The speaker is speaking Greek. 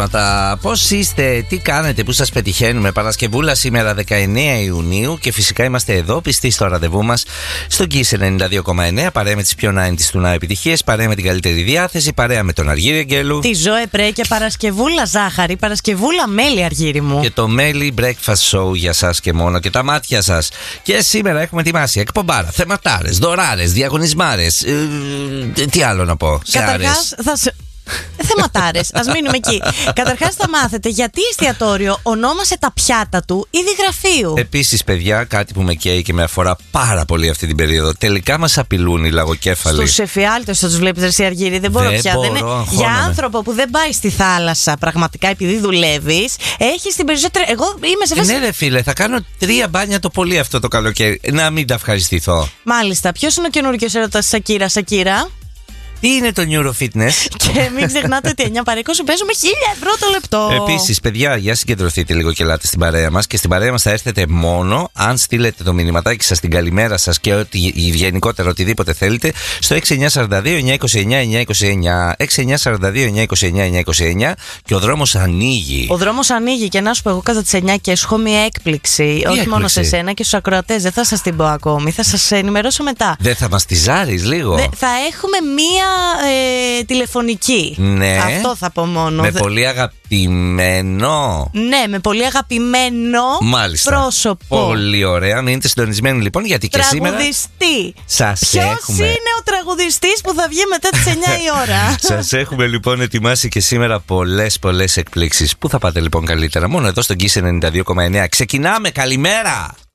Πώς είστε, τι κάνετε, πού σας πετυχαίνουμε? Παρασκευούλα σήμερα 19 Ιουνίου και φυσικά είμαστε εδώ πιστοί στο ραντεβού μας στο Kiss 92,9. Παρέα με τις πιο 90's του Now επιτυχίες, παρέα με την καλύτερη διάθεση, παρέα με τον Αργύρι Αγγέλου. Τη Ζωέ Πρέ και Παρασκευούλα ζάχαρη, Παρασκευούλα μέλι, Αργύρι μου. Και το Μέλι Breakfast Show για σας και μόνο και τα μάτια σας. Και σήμερα έχουμε ετοιμάσει εκπομπάρα, θεματάρες, δωράρες, διαγωνισμάρες. Τι άλλο να πω? Καταρχάς θεματάρες, ας μείνουμε εκεί. Καταρχάς θα μάθετε γιατί εστιατόριο ονόμασε τα πιάτα του είδη γραφείου. Επίσης, παιδιά, κάτι που με καίει και με αφορά πάρα πολύ αυτή την περίοδο. Τελικά μας απειλούν οι λαγοκέφαλοι. Στους εφιάλτες θα τους βλέπεις, Ρεσί Αργύρι. Δεν μπορώ πια. Για άνθρωπο που δεν πάει στη θάλασσα, πραγματικά επειδή δουλεύεις, έχεις την περισσότερη. Εγώ είμαι σε φάση. Ναι, ρε φίλε, θα κάνω 3 μπάνια το πολύ αυτό το καλοκαίρι. Να μην τα ευχαριστηθώ. Μάλιστα. Ποιος είναι ο καινούριος έρωτας της Σακύρα? Τι είναι το Neurofitness? Και μην ξεχνάτε ότι 9 παρά 20 παίζουμε 1.000 ευρώ το λεπτό. Επίσης, παιδιά, για συγκεντρωθείτε λίγο και ελάτε στην παρέα μας. Και στην παρέα μας θα έρθετε μόνο αν στείλετε το μηνυματάκι σας, την καλημέρα σας και γενικότερα οτιδήποτε θέλετε στο 6942-929-929. 6942-929-929 και ο δρόμος ανοίγει. Ο δρόμος ανοίγει και να σου πω, εγώ κατά τις 9 και έχω μια έκπληξη. Όχι μόνο σε σένα και στους ακροατές. Δεν θα σας την πω ακόμη. Θα σας ενημερώσω μετά. Δεν θα μας τη ζάρεις λίγο? Θα έχουμε μία τηλεφωνική. Ναι. Αυτό θα πω μόνο. Με πολύ αγαπημένο. Ναι, με πολύ αγαπημένο. Μάλιστα. Πρόσωπο. Πολύ ωραία. Μείνετε συντονισμένοι λοιπόν, γιατί και σήμερα. Τραγουδιστή. Σας έχουμε. Ποιος είναι ο τραγουδιστής που θα βγει μετά τις 9 η ώρα? Σας έχουμε λοιπόν ετοιμάσει και σήμερα πολλές εκπλήξεις. Πού θα πάτε λοιπόν καλύτερα? Μόνο εδώ στο Kiss 92,9. Ξεκινάμε, καλημέρα!